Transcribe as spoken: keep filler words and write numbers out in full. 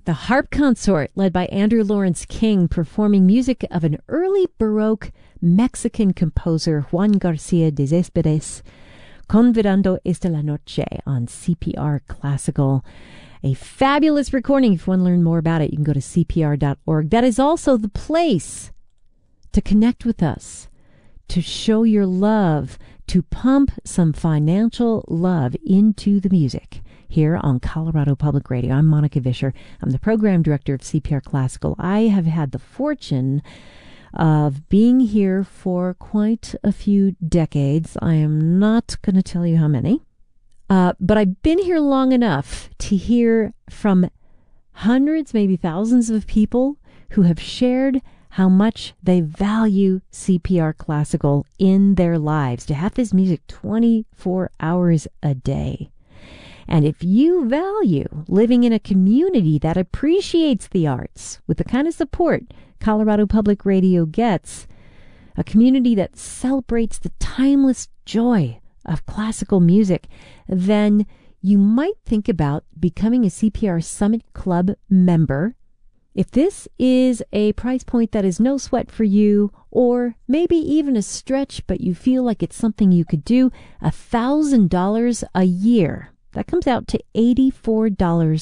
The Harp Consort, led by Andrew Lawrence King, performing music of an early Baroque Mexican composer, Juan Garcia de Céspedes, Convidando esta la noche on C P R Classical. A fabulous recording. If you want to learn more about it, you can go to C P R dot org. That is also the place to connect with us, to show your love, to pump some financial love into the music. Here on Colorado Public Radio, I'm Monica Vischer. I'm the program director of C P R Classical. I have had the fortune of being here for quite a few decades. I am not going to tell you how many, uh, but I've been here long enough to hear from hundreds, maybe thousands of people who have shared how much they value C P R Classical in their lives, to have this music twenty-four hours a day. And if you value living in a community that appreciates the arts with the kind of support Colorado Public Radio gets, a community that celebrates the timeless joy of classical music, then you might think about becoming a C P R Summit Club member. If this is a price point that is no sweat for you, or maybe even a stretch, but you feel like it's something you could do, one thousand dollars a year. That comes out to eighty-four dollars